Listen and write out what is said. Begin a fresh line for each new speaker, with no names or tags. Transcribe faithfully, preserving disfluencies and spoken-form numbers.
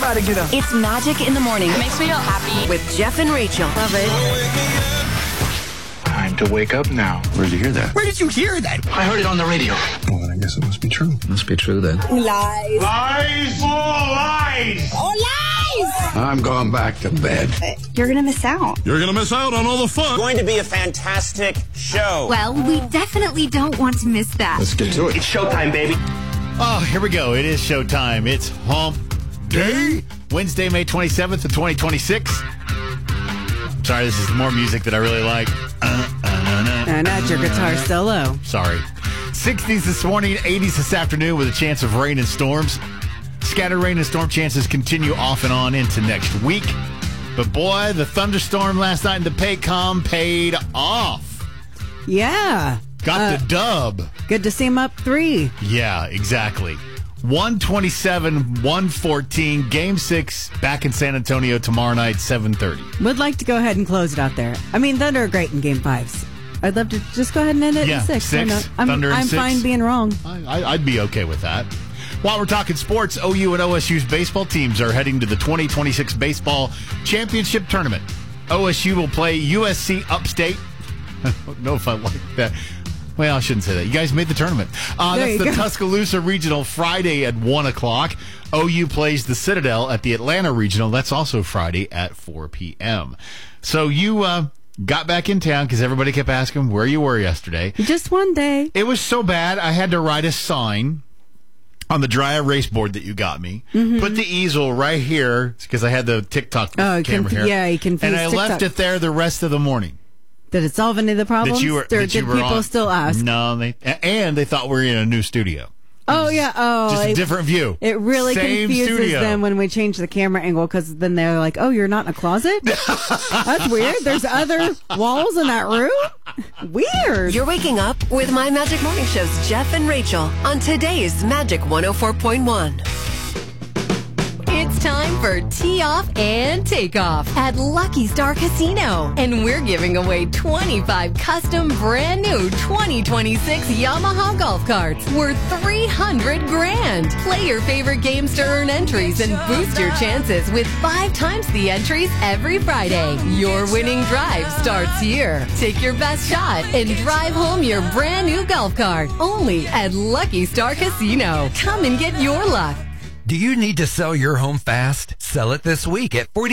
try to get up.
It's Magic in the Morning.
It makes me feel happy.
With Jeff and Rachel.
Love it.
Time to wake up now.
Where'd you hear that?
Where did you hear that?
I heard it on the radio.
Well, then I guess it must be true. Must be true then.
Lies.
Lies! All lies!
Oh, lies!
I'm going back to bed.
You're going to miss out.
You're going to miss out on all the fun.
Going to be a fantastic show.
Well, we definitely don't want to miss that.
Let's get to it.
It's showtime, baby.
Oh, here we go. It is showtime. It's Hump Day. Wednesday, May twenty-seventh of twenty twenty-six. Sorry, this is more music that I really like. Uh, uh, uh, uh,
and not your guitar solo.
Sorry. sixties this morning, eighties this afternoon with a chance of rain and storms. Scattered rain and storm chances continue off and on into next week. But boy, the thunderstorm last night in the Paycom paid off.
Yeah.
Got
uh,
the dub.
Good to see him up three.
Yeah, exactly. one twenty-seven, one fourteen, Game six back in San Antonio tomorrow night, seven thirty.
Would like to go ahead and close it out there. I mean, Thunder are great in Game fives. I'd love to just go ahead and end it
Yeah,
in six.
six,
Why not? I'm,
Thunder in
I'm
six.
fine being wrong.
I, I, I'd be okay with that. While we're talking sports, O U and O S U's baseball teams are heading to the twenty twenty-six Baseball Championship Tournament. O S U will play U S C Upstate. I don't know if I like that. Well, I shouldn't say that. You guys made the tournament. Uh,
There
that's
you
the
go.
Tuscaloosa Regional Friday at one o'clock. O U plays the Citadel at the Atlanta Regional. That's also Friday at four p.m. So you uh, got back in town because everybody kept asking where you were yesterday.
Just one day.
It was so bad, I had to write a sign on the dry erase board that you got me.
Mm-hmm.
Put the easel right here because I had the TikTok
Oh,
camera
conf-
here.
yeah, you confused
And I
TikTok.
left it there the rest of the morning.
Did it solve any of the problems?
That you were,
or
that
did
you were
people
on.
still ask?
No, they and they thought we were in a new studio.
Oh, yeah. Oh,
Just a
it-
different view.
It really
Same
confuses
studio.
them when we change the camera angle because then they're like, oh, you're not in a closet? That's weird. There's other walls in that room? Weird.
You're waking up with My Magic Morning Show's Jeff and Rachel on today's Magic one oh four point one.
It's time for Tee Off and Takeoff at Lucky Star Casino. And we're giving away twenty-five custom brand new twenty twenty-six Yamaha golf carts worth three hundred grand. Play your favorite games to earn entries and boost your chances with five times the entries every Friday. Your winning drive starts here. Take your best shot and drive home your brand new golf cart. Only at Lucky Star Casino. Come and get your luck.
Do you need to sell your home fast? Sell it this week at forty